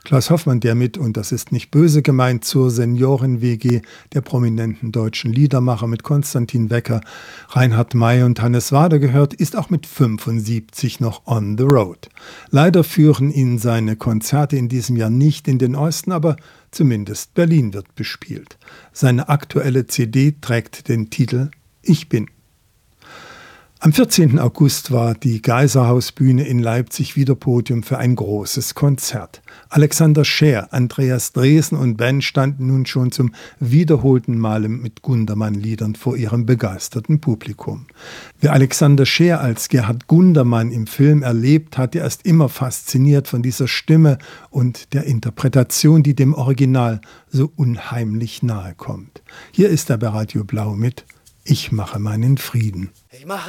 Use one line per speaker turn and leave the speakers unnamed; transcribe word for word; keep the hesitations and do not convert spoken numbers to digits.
Klaus Hoffmann, der mit, und das ist nicht böse gemeint, zur Senioren-W G der prominenten deutschen Liedermacher mit Konstantin Wecker, Reinhard May und Hannes Wader gehört, ist auch mit fünfundsiebzig noch on the road. Leider führen ihn seine Konzerte in diesem Jahr nicht in den Osten, aber zumindest Berlin wird bespielt. Seine aktuelle C D trägt den Titel »Ich bin«. Am vierzehnten August war die Geiserhausbühne in Leipzig wieder Podium für ein großes Konzert. Alexander Scheer, Andreas Dresen und Band standen nun schon zum wiederholten Male mit Gundermann-Liedern vor ihrem begeisterten Publikum. Wer Alexander Scheer als Gerhard Gundermann im Film erlebt hat, der ist immer fasziniert von dieser Stimme und der Interpretation, die dem Original so unheimlich nahe kommt. Hier ist er bei Radio Blau mit »Ich mache meinen Frieden«.
Ich mache